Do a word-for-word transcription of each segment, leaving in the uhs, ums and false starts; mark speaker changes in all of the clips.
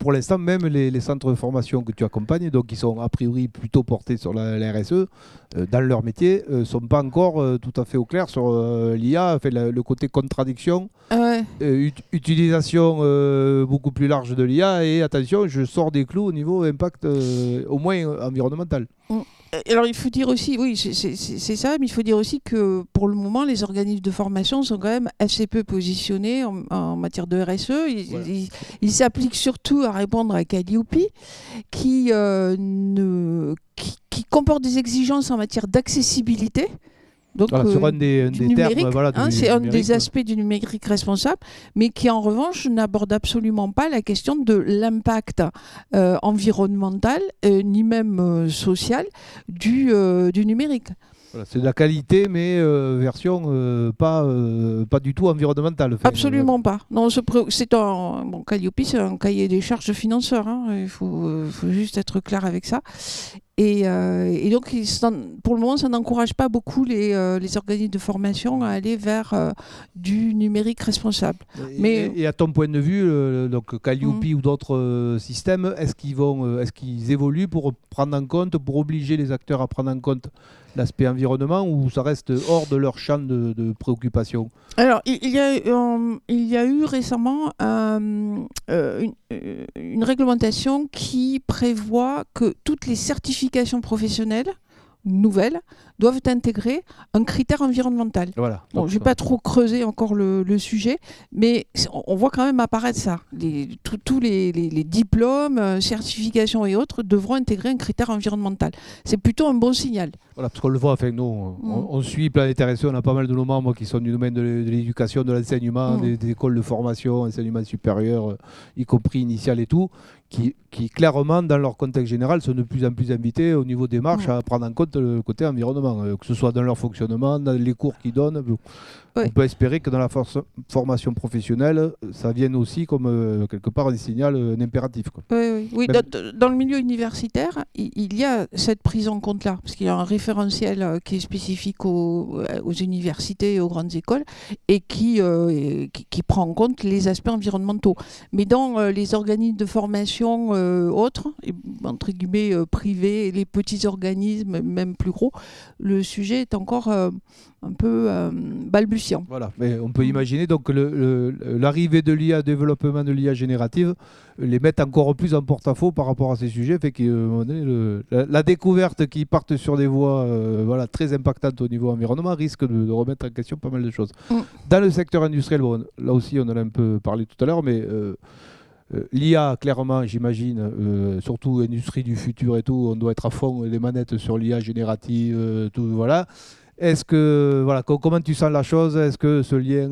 Speaker 1: pour l'instant, même les, les centres de formation que tu accompagnes, donc qui sont a priori plutôt portés sur la, la R S E, euh, dans leur métier, ne euh, sont pas encore euh, tout à fait au clair sur euh, l'I A, enfin, le, le côté contradiction,
Speaker 2: ah ouais.
Speaker 1: euh, ut- utilisation euh, beaucoup plus large de l'I A, et attention, je sors des clous au niveau impact, euh, au moins euh, environnemental.
Speaker 2: Mm. Alors il faut dire aussi, oui, c'est c'est- c'est- c'est ça, mais il faut dire aussi que pour le moment, les organismes de formation sont quand même assez peu positionnés en, en matière de R S E. Ils
Speaker 1: Voilà.
Speaker 2: ils- ils s'appliquent surtout à répondre à Calliope, qui, euh, ne, qui, qui comporte des exigences en matière d'accessibilité. Donc,
Speaker 1: Voilà, sur
Speaker 2: euh,
Speaker 1: un des, un
Speaker 2: du
Speaker 1: des
Speaker 2: numérique,
Speaker 1: termes, voilà, du
Speaker 2: hein, c'est un
Speaker 1: numérique,
Speaker 2: des
Speaker 1: ouais.
Speaker 2: aspects du numérique responsable, mais qui en revanche n'aborde absolument pas la question de l'impact euh, environnemental, euh, ni même euh, social du, euh, du numérique.
Speaker 1: Voilà, c'est de la qualité, mais euh, version euh, pas, euh, pas du tout environnementale. Enfin,
Speaker 2: Absolument pas. Non, ce pré- c'est un bon, Calliope, c'est un cahier des charges de financeur. Hein. Il faut, euh, faut juste être clair avec ça. Et, euh, et donc, il s'en- pour le moment, ça n'encourage pas beaucoup les, euh, les organismes de formation à aller vers euh, du numérique responsable.
Speaker 1: Et,
Speaker 2: Mais
Speaker 1: et- et à ton point de vue, euh, donc Calliope
Speaker 2: Mm.
Speaker 1: ou d'autres euh, systèmes, est-ce qu'ils vont, euh, est-ce qu'ils évoluent pour prendre en compte, pour obliger les acteurs à prendre en compte l'aspect environnement, ou ça reste hors de leur champ de, de préoccupation?
Speaker 2: alors, il il y a, euh, il y a eu récemment euh, euh, une, euh, une réglementation qui prévoit que toutes les certifications professionnelles nouvelles doivent intégrer un critère environnemental.
Speaker 1: Voilà.
Speaker 2: Bon,
Speaker 1: Donc,
Speaker 2: je ne vais pas trop creuser encore le, le sujet, mais c'est- on on voit quand même apparaître ça. Les- tous tous les, les- les diplômes, euh, certifications et autres devront intégrer un critère environnemental. C'est plutôt un bon signal.
Speaker 1: Voilà, parce qu'on le voit, enfin, nous, on,
Speaker 2: Mm.
Speaker 1: on suit Planète R S E, on a pas mal de nos membres qui sont du domaine de l'é- de l'éducation, de l'enseignement,
Speaker 2: Mm.
Speaker 1: des, des écoles de formation, enseignement supérieur, euh, y compris initial et tout, qui, qui clairement, dans leur contexte général, sont de plus en plus invités au niveau des marches
Speaker 2: Mm.
Speaker 1: à prendre en compte le côté environnement, euh, que ce soit dans leur fonctionnement, dans les cours qu'ils donnent. Bon.
Speaker 2: Ouais.
Speaker 1: On peut espérer que dans la force- formation professionnelle, ça vienne aussi comme euh, quelque part un signal, euh, un impératif, quoi.
Speaker 2: Oui, oui. Oui,
Speaker 1: Même-
Speaker 2: dans, dans le milieu universitaire, il, il y a cette prise en compte-là, parce qu'il y a un référentiel euh, qui est spécifique aux, aux universités et aux grandes écoles, et qui, euh, et qui, qui prend en compte les aspects environnementaux. Mais dans euh, les organismes de formation euh, autres, et, entre guillemets euh, privés, les petits organismes, même plus gros, le sujet est encore euh, un peu euh, balbutiant.
Speaker 1: Voilà, mais on peut
Speaker 2: Mm.
Speaker 1: imaginer donc le- le- l'arrivée de l'I A, le développement de l'I A générative, euh, les mettre encore plus en porte-à-faux par rapport à ces sujets, fait que euh, à un moment donné, le- la, la découverte qui partent sur des voies euh, voilà, très impactantes au niveau environnement risque de, de remettre en question pas mal de choses.
Speaker 2: Mm.
Speaker 1: Dans le secteur industriel, bon, là aussi on en a un peu parlé tout à l'heure, mais euh, euh, l'I A, clairement, j'imagine, euh, surtout industrie du futur et tout, on doit être à fond les manettes sur l'I A générative, euh, tout, voilà. Est-ce que, voilà, co- comment tu sens la chose? Est-ce que ce lien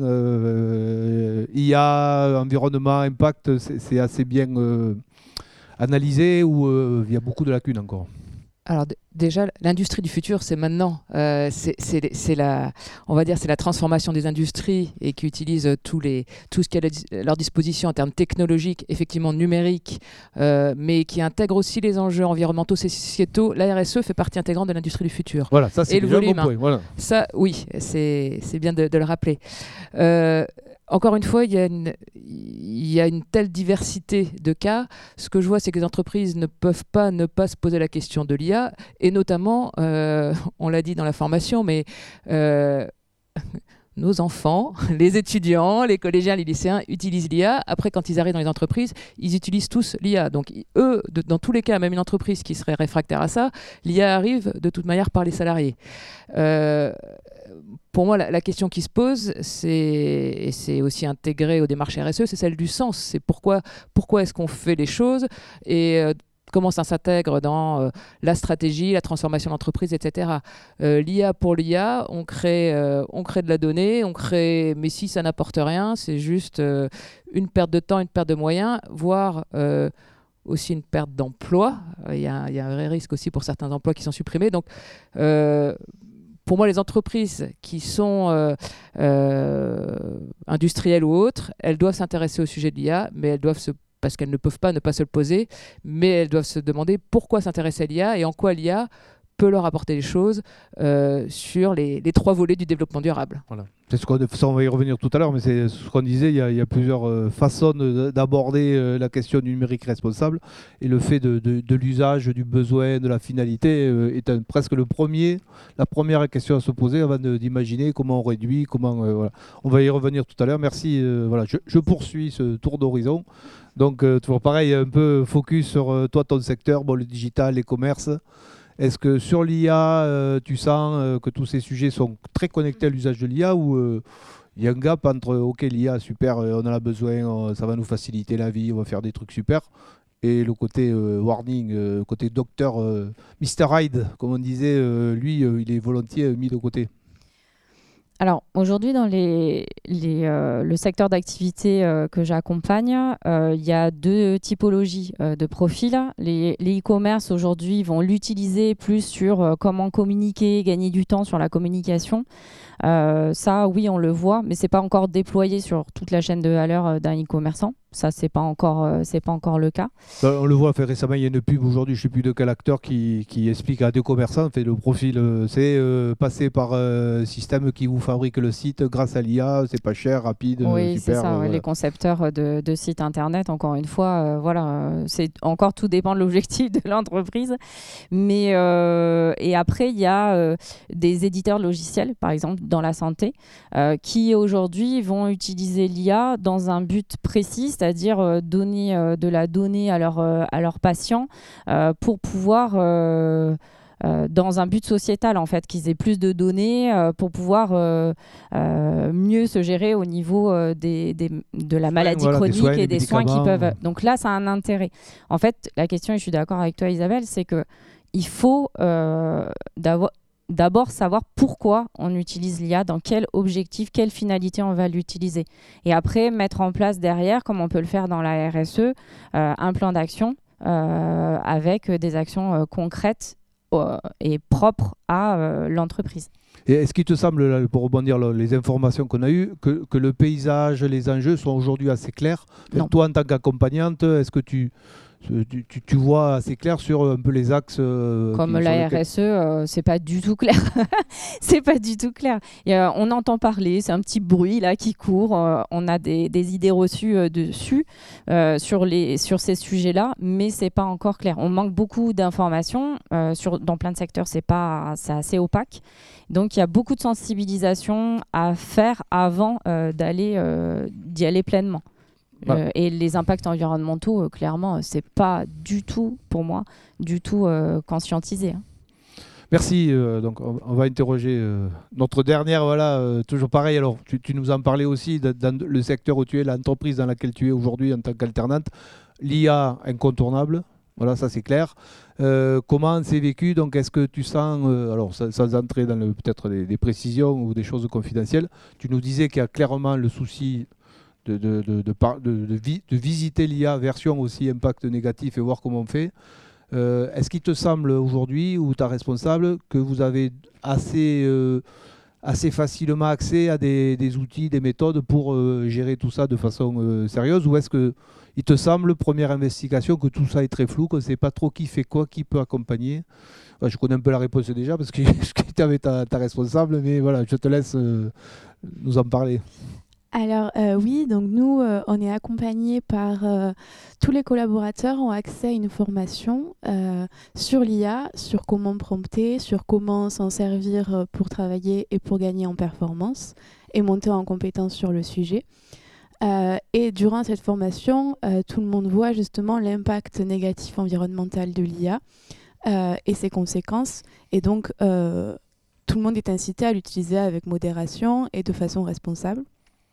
Speaker 1: euh, I A, environnement, impact, c'est c'est assez bien euh, analysé, ou euh, il y a beaucoup de lacunes encore?
Speaker 3: Alors d- déjà, l'industrie du futur, c'est maintenant. Euh, c'est c'est- c'est la, on va dire, c'est la transformation des industries et qui utilisent euh, tous les, tout ce qui est à la dis- leur disposition en termes technologiques, effectivement numériques, euh, mais qui intègre aussi les enjeux environnementaux, sociétaux. La R S E fait partie intégrante de l'industrie du futur.
Speaker 1: Voilà, ça c'est
Speaker 3: Et le
Speaker 1: déjà un bon
Speaker 3: volume, hein.
Speaker 1: point. Voilà.
Speaker 3: Ça, oui, c'est c'est bien de, de le rappeler. Euh, encore une fois, il y, a une, il y a une telle diversité de cas. Ce que je vois, c'est que les entreprises ne peuvent pas ne pas se poser la question de l'I A, et notamment, euh, on l'a dit dans la formation, mais euh, nos enfants, les étudiants, les collégiens, les lycéens utilisent l'I A. Après, quand ils arrivent dans les entreprises, ils utilisent tous l'I A. Donc, i- eux, de- dans tous les cas, même une entreprise qui serait réfractaire à ça, l'I A arrive de toute manière par les salariés. Euh, pour moi, la, la question qui se pose, c'est, et c'est aussi intégré aux démarches R S E, c'est celle du sens. C'est pourquoi, pourquoi est-ce qu'on fait les choses, et euh, comment ça s'intègre dans euh, la stratégie, la transformation de l'entreprise, et cetera. Euh, L'I A pour l'I A, on crée, euh, on crée de la donnée, on crée, mais si ça n'apporte rien, c'est juste euh, une perte de temps, une perte de moyens, voire euh, aussi une perte d'emploi. Il y, a- il y a un vrai risque aussi pour certains emplois qui sont supprimés. Donc, euh, pour moi, les entreprises qui sont euh, euh, industrielles ou autres, elles doivent s'intéresser au sujet de l'I A, mais elles doivent se, parce qu'elles ne peuvent pas ne pas se le poser, mais elles doivent se demander pourquoi s'intéresser à l'I A et en quoi l'I A peut leur apporter des choses euh, sur les, les trois volets du développement durable.
Speaker 1: Voilà. C'est ce qu'on, ça, on va y revenir tout à l'heure, mais c'est ce qu'on disait, il y a, il y a plusieurs euh, façons de, d'aborder euh, la question du numérique responsable, et le fait de, de, de l'usage, du besoin, de la finalité euh, est un, presque le premier, la première question à se poser avant de, d'imaginer comment on réduit, comment... Euh, voilà. On va y revenir tout à l'heure. Merci. Euh, voilà. je, je poursuis ce tour d'horizon. Donc, euh, toujours pareil, un peu focus sur euh, toi, ton secteur, bon, le digital, les commerces. Est-ce que sur l'I A, euh, tu sens euh, que tous ces sujets sont très connectés à l'usage de l'I A, ou il euh, y a un gap entre OK, l'I A, super, euh, on en a besoin, on, ça va nous faciliter la vie, on va faire des trucs super, et le côté euh, warning, euh, côté docteur, euh, mister Hyde, comme on disait, euh, lui, euh, il est volontiers mis de côté.
Speaker 4: Alors aujourd'hui, dans les, les, euh, le secteur d'activité euh, que j'accompagne, euh, il y a deux typologies euh, de profils. Les, les e-commerce aujourd'hui vont l'utiliser plus sur euh, comment communiquer, gagner du temps sur la communication. Euh, ça, oui, on le voit, mais c'est pas encore déployé sur toute la chaîne de valeur euh, d'un e-commerçant. Ça, c'est pas encore, euh, c'est pas encore le cas.
Speaker 1: On le voit, fait, récemment, il y a une pub aujourd'hui, je ne sais plus de quel acteur, qui, qui explique à des commerçants, fait, le profil, euh, c'est euh, passer par un euh, système qui vous fabrique le site grâce à l'I A, c'est pas cher, rapide,
Speaker 4: oui,
Speaker 1: super.
Speaker 4: c'est ça,
Speaker 1: euh,
Speaker 4: ouais,
Speaker 1: voilà.
Speaker 4: Les concepteurs de, de sites internet, encore une fois, euh, voilà, euh, c'est encore tout dépend de l'objectif de l'entreprise. Mais euh, et après, il y a euh, des éditeurs de logiciels, par exemple, dans la santé, euh, qui aujourd'hui vont utiliser l'I A dans un but précis, c'est-à-dire euh, donner euh, de la donnée à, leur, euh, à leurs patients euh, pour pouvoir, euh, euh, dans un but sociétal en fait, qu'ils aient plus de données euh, pour pouvoir euh, euh, mieux se gérer au niveau euh, des, des, de la maladie
Speaker 1: voilà,
Speaker 4: chronique
Speaker 1: des soins,
Speaker 4: et
Speaker 1: des
Speaker 4: des soins qui
Speaker 1: médicaments.
Speaker 4: peuvent... Donc là, ça a un intérêt. En fait, la question, et je suis d'accord avec toi Isabelle, c'est que il faut euh, d'avoir d'abord savoir pourquoi on utilise l'I A, dans quel objectif, quelle finalité on va l'utiliser. Et après, mettre en place derrière, comme on peut le faire dans la R S E, euh, un plan d'action euh, avec des actions euh, concrètes euh, et propres à euh, l'entreprise.
Speaker 1: Et est-ce qu'il te semble, là, pour rebondir là, les informations qu'on a eues, que, que le paysage, les enjeux sont aujourd'hui assez clairs?
Speaker 4: Non.
Speaker 1: Toi, en tant qu'accompagnante, est-ce que tu... Tu, tu, tu vois assez clair sur un peu les axes euh,
Speaker 4: comme
Speaker 1: qui,
Speaker 4: la
Speaker 1: lesquels...
Speaker 4: R S E, euh, c'est pas du tout clair. C'est pas du tout clair. Et, euh, on entend parler, c'est un petit bruit là qui court. Euh, on a des, des idées reçues euh, dessus euh, sur les sur ces sujets-là, mais c'est pas encore clair. On manque beaucoup d'informations euh, sur dans plein de secteurs. C'est pas c'est assez opaque. Donc il y a beaucoup de sensibilisation à faire avant euh, d'aller euh, d'y aller pleinement. Euh, et les impacts environnementaux, euh, clairement, euh, c'est pas du tout, pour moi, du tout euh, conscientisé. Hein.
Speaker 1: Merci. Euh, donc, on, on va interroger euh, notre dernière. Voilà, euh, toujours pareil. Alors, tu, tu nous en parlais aussi de, dans le secteur où tu es, l'entreprise dans laquelle tu es aujourd'hui en tant qu'alternante. L'I A incontournable. Voilà, ça c'est clair. Euh, comment c'est vécu? Donc, est-ce que tu sens, euh, alors sans, sans entrer dans le, peut-être des, des précisions ou des choses confidentielles, tu nous disais qu'il y a clairement le souci de, de, de, de, de, de, vi, de visiter l'I A version aussi impact négatif et voir comment on fait. Euh, est-ce qu'il te semble aujourd'hui, ou ta responsable, que vous avez assez, euh, assez facilement accès à des, des outils, des méthodes pour euh, gérer tout ça de façon euh, sérieuse, ou est-ce qu'il te semble, première investigation, que tout ça est très flou, qu'on ne sait pas trop qui fait quoi, qui peut accompagner? Enfin, je connais un peu la réponse déjà parce que tu avais ta, ta responsable, mais voilà, je te laisse euh, nous en parler.
Speaker 5: Alors euh, oui, donc nous, euh, on est accompagnés par euh, tous les collaborateurs ont accès à une formation euh, sur l'I A, sur comment prompter, sur comment s'en servir pour travailler et pour gagner en performance et monter en compétence sur le sujet. Euh, et durant cette formation, euh, tout le monde voit justement l'impact négatif environnemental de l'I A euh, et ses conséquences. Et donc, euh, tout le monde est incité à l'utiliser avec modération et de façon responsable.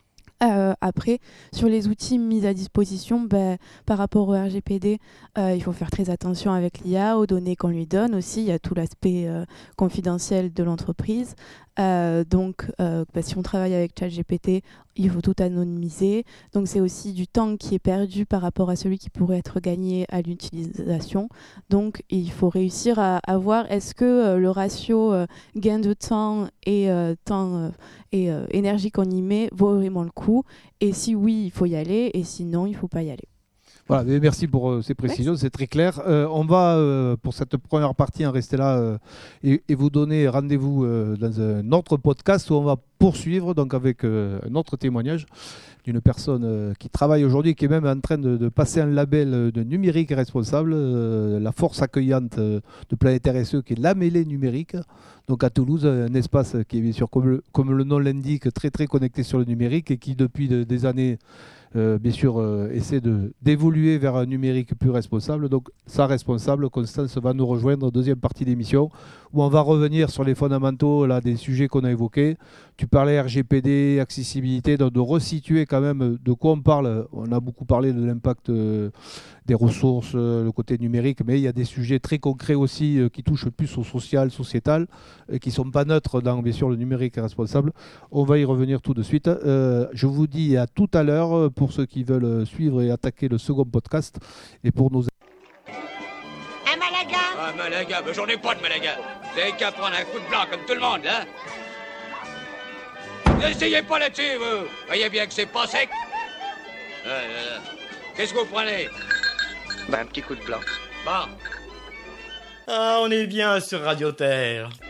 Speaker 5: Euh, après, sur les outils mis à disposition, ben, par rapport au R G P D, euh, il faut faire très attention avec l'I A, aux données qu'on lui donne aussi. Il y a tout l'aspect euh, confidentiel de l'entreprise. Euh, donc, euh, ben, si on travaille avec ChatGPT, il faut tout anonymiser. Donc, c'est aussi du temps qui est perdu par rapport à celui qui pourrait être gagné à l'utilisation. Donc, il faut réussir à, à voir est-ce que euh, le ratio euh, gain de temps et euh, temps euh, et euh, énergie qu'on y met vaut vraiment le coup. Et si oui, il faut y aller. Et sinon, il ne faut pas y aller.
Speaker 1: Voilà, mais merci pour euh, ces précisions, c'est très clair. Euh, on va, euh, pour cette première partie, en rester là euh, et, et vous donner rendez-vous euh, dans un autre podcast où on va poursuivre donc avec euh, un autre témoignage d'une personne euh, qui travaille aujourd'hui, qui est même en train de, de passer un label de numérique responsable, euh, la force accueillante euh, de Planétaire S E, qui est la mêlée numérique. Donc à Toulouse, un espace qui est bien sûr, comme le, comme le nom l'indique, très très connecté sur le numérique et qui depuis de, des années Euh, bien sûr, euh, essaie de, d'évoluer vers un numérique plus responsable. Donc, sa responsable, Constance, va nous rejoindre en deuxième partie d'émission, où on va revenir sur les fondamentaux là, des sujets qu'on a évoqués. Tu parlais R G P D, accessibilité, donc de resituer quand même de quoi on parle. On a beaucoup parlé de l'impact euh, des ressources, euh, le côté numérique, mais il y a des sujets très concrets aussi euh, qui touchent plus au social, sociétal, et qui ne sont pas neutres dans, bien sûr, le numérique responsable. On va y revenir tout de suite. Euh, je vous dis à tout à l'heure pour ceux qui veulent suivre et attaquer le second podcast. Et pour nos...
Speaker 6: Un Malaga
Speaker 7: Ah, Malaga, mais j'en ai pas de Malaga. Vous avez qu'à prendre un coup de blanc comme tout le monde, hein. N'essayez pas là-dessus, vous. Voyez bien que c'est pas sec. Euh, euh, Qu'est-ce que vous prenez?
Speaker 8: Bah, un petit coup de blanc.
Speaker 7: Bon.
Speaker 9: Ah, on est bien sur Radio Terre.